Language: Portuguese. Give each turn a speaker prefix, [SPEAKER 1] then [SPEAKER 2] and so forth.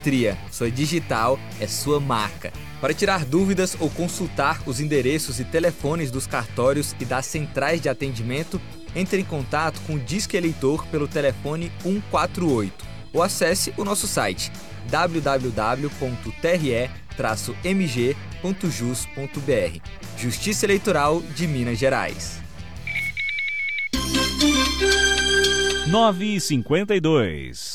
[SPEAKER 1] Biometria, sua digital é sua marca. Para tirar dúvidas ou consultar os endereços e telefones dos cartórios e das centrais de atendimento, entre em contato com o Disque Eleitor pelo telefone 148 ou acesse o nosso site www.tre-mg.jus.br. Justiça Eleitoral de Minas Gerais.
[SPEAKER 2] 9h52.